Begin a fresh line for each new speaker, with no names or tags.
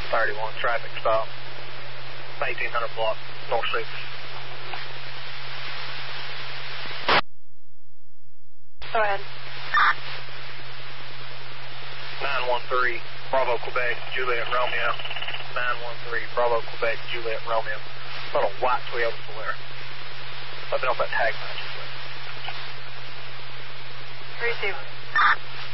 31, traffic stop. 1800 block, north 6.
Go ahead.
913, Bravo, Quebec, Juliet, Romeo. 913, Bravo, Quebec, Juliet, Romeo. Little white Toyota Solera. I've been off that tag match.
Receiver.